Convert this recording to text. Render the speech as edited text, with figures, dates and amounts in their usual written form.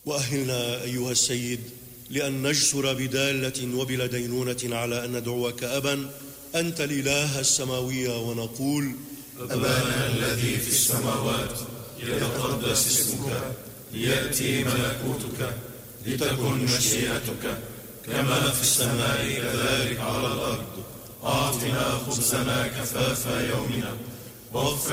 وأهلنا أيها السيد لأن نجسر بدالة وبلا دينونة على أن ندعوك أبا أنت الإله السماوي ونقول: أبانا الذي في السماوات، يتقدس اسمك، ليأتي ملكوتك، لتكن مشيئتك كما في السماء كذلك على الأرض. أعطنا خبزنا كفاف يومنا، واغفر